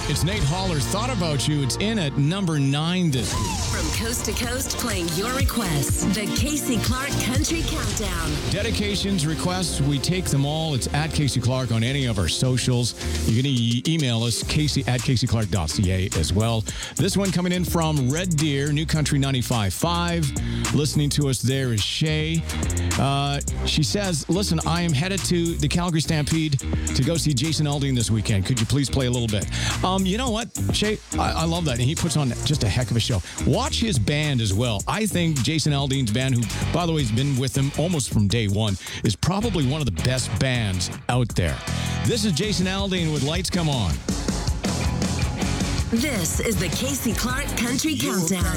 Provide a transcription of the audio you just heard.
It's Nate Haller, Thought About You. It's in at number 9 this week. From coast to coast, playing your requests. The Casey Clark Country Countdown. Dedications, requests, we take them all. It's at Casey Clark on any of our socials. You can email us, casey@caseyclark.ca as well. This one coming in from Red Deer, New Country 95.5. Listening to us there is Shay. She says, listen, I am headed to the Calgary Stampede to go see Jason Aldean this weekend. Could you please play a little bit? You know what, Shay? I love that. And he puts on just a heck of a show. Watch his band as well. I think Jason Aldean's band, who, by the way, has been with him almost from day one, is probably one of the best bands out there. This is Jason Aldean with Lights Come On. This is the Casey Clark Country Countdown.